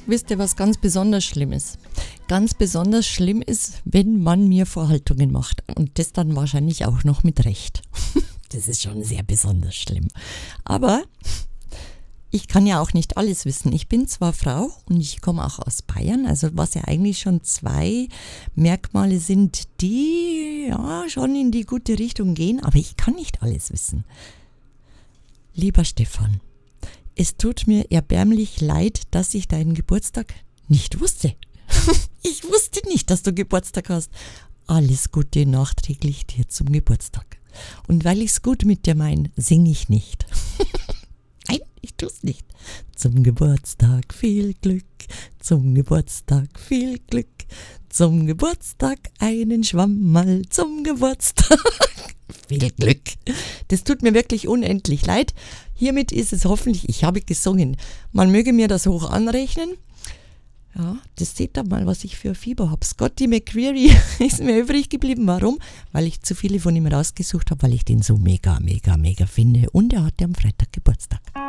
wisst ihr, was ganz besonders schlimm ist? Ganz besonders schlimm ist, wenn man mir Vorhaltungen macht. Und das dann wahrscheinlich auch noch mit Recht. Das ist schon sehr besonders schlimm. Aber ich kann ja auch nicht alles wissen. Ich bin zwar Frau und ich komme auch aus Bayern, also was ja eigentlich schon 2 Merkmale sind, die ja schon in die gute Richtung gehen, aber ich kann nicht alles wissen. Lieber Stefan, es tut mir erbärmlich leid, dass ich deinen Geburtstag nicht wusste. Ich wusste nicht, dass du Geburtstag hast. Alles Gute nachträglich dir zum Geburtstag. Und weil ich's gut mit dir meine, singe ich nicht. Nein, ich tu's nicht. Zum Geburtstag viel Glück, zum Geburtstag viel Glück, zum Geburtstag einen Schwammerl, zum Geburtstag viel Glück. Das tut mir wirklich unendlich leid. Hiermit ist es hoffentlich, ich habe gesungen, man möge mir das hoch anrechnen. Ja, das seht ihr mal, was ich für Fieber habe. Scotty McCreery ist mir übrig geblieben. Warum? Weil ich zu viele von ihm rausgesucht habe, weil ich den so mega, mega, mega finde. Und er hatte am Freitag Geburtstag.